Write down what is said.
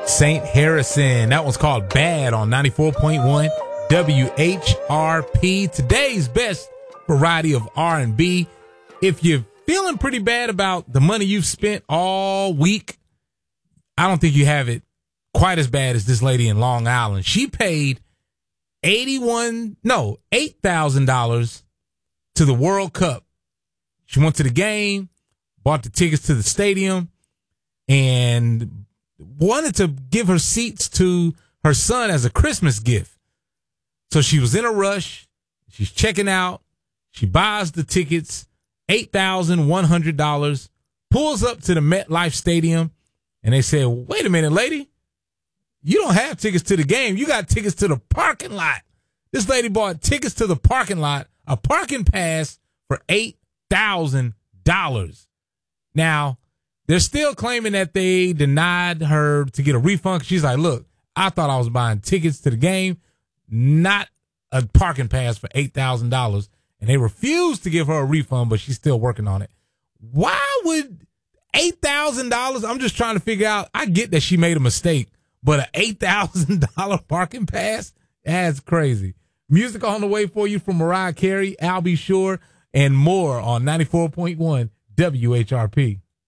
St. Harrison. That one's called Bad on 94.1 WHRP. Today's best variety of R&B. If you're feeling pretty bad about the money you've spent all week, I don't think you have it quite as bad as this lady in Long Island. She paid $8,000 to the World Cup. She went to the game, bought the tickets to the stadium, and wanted to give her seats to her son as a Christmas gift. So she was in a rush. She's checking out. She buys the tickets, $8,100, pulls up to the MetLife Stadium, and they said, wait a minute, lady. You don't have tickets to the game. You got tickets to the parking lot. This lady bought tickets to the parking lot, a parking pass for $8,000. Now, they're still claiming that they denied her to get a refund. She's like, look, I thought I was buying tickets to the game, not a parking pass for $8,000. And they refused to give her a refund, but she's still working on it. Why would $8,000? I'm just trying to figure out. I get that she made a mistake, but an $8,000 parking pass? That's crazy. Music on the way for you from Mariah Carey, Al B. Sure, and more on 94.1 WHRP.